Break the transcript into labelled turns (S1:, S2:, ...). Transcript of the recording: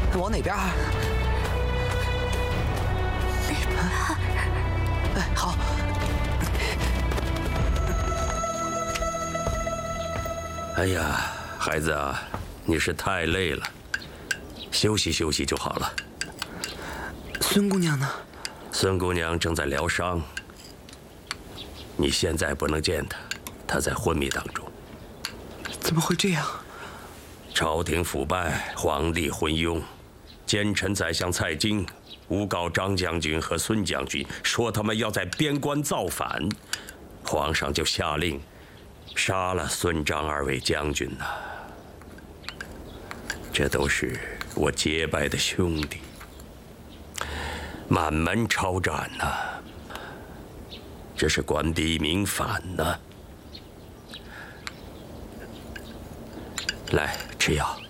S1: 往哪边？好。
S2: 哎呀，孩子啊，你是太累了，休息休息就好了。
S1: 孙姑娘呢？
S2: 孙姑娘正在疗伤，你现在不能见她，她在昏迷当中。
S1: 怎么会这样？
S2: 朝廷腐败，皇帝昏庸，奸臣宰相蔡京诬告张将军和孙将军，说他们要在边关造反，皇上就下令杀了孙张二位将军呐。这都是我结拜的兄弟，满门抄斩呐，这是官逼民反呐。来，吃药。